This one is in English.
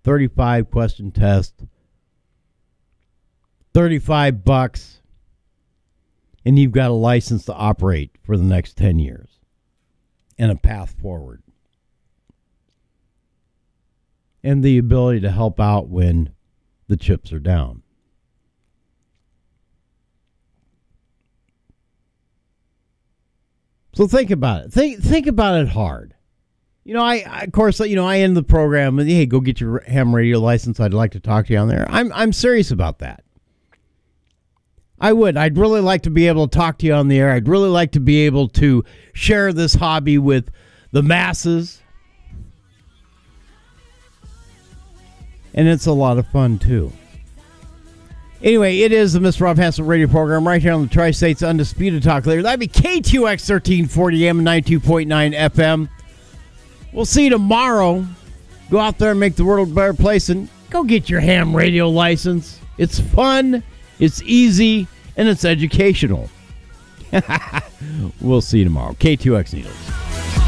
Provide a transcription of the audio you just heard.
35 question test, $35, and you've got a license to operate for the next 10 years and a path forward. And the ability to help out when the chips are down. So think about it. Think about it hard. You know, I end the program with, hey, go get your ham radio license. I'd like to talk to you on there. I'm serious about that. I would. I'd really like to be able to talk to you on the air. I'd really like to be able to share this hobby with the masses. And it's a lot of fun, too. Anyway, it is the Mr. Rob Hanson radio program right here on the Tri-State's Undisputed Talk Leader. That'd be KTUX 1340 AM and 92.9 FM. We'll see you tomorrow. Go out there and make the world a better place and go get your ham radio license. It's fun, it's easy, and it's educational. We'll see you tomorrow. KTUX Needles.